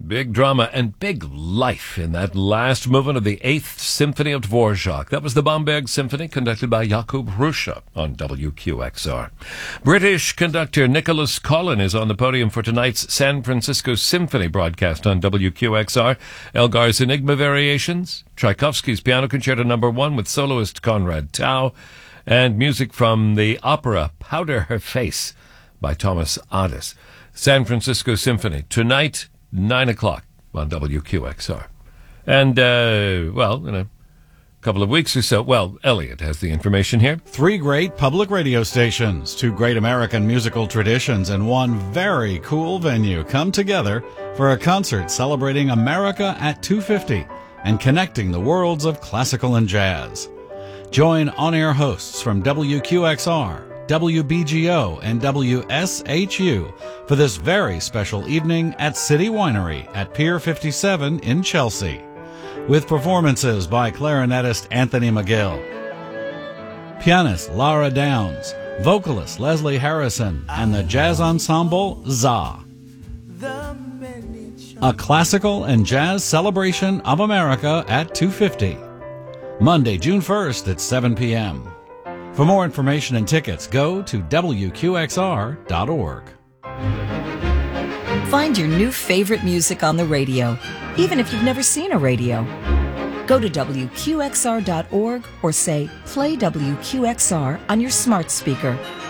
Big drama and big life in that last movement of the 8th Symphony of Dvorak. That was the Bamberg Symphony, conducted by Jakub Hrusa on WQXR. British conductor Nicholas Collin is on the podium for tonight's San Francisco Symphony broadcast on WQXR. Elgar's Enigma Variations, Tchaikovsky's Piano Concerto No. 1 with soloist Conrad Tao, and music from the opera Powder Her Face by Thomas Adès. San Francisco Symphony, tonight, 9 o'clock on WQXR. And, in a couple of weeks or so, Elliot has the information here. 3 great public radio stations, 2 great American musical traditions, and 1 very cool venue come together for a concert celebrating America at 250 and connecting the worlds of classical and jazz. Join on-air hosts from WQXR, WBGO, and WSHU for this very special evening at City Winery at Pier 57 in Chelsea, with performances by clarinetist Anthony McGill, pianist Lara Downs, vocalist Leslie Harrison, and the jazz ensemble ZA. A classical and jazz celebration of America at 250. Monday, June 1st at 7 p.m. For more information and tickets, go to WQXR.org. Find your new favorite music on the radio, even if you've never seen a radio. Go to WQXR.org or say, play WQXR on your smart speaker.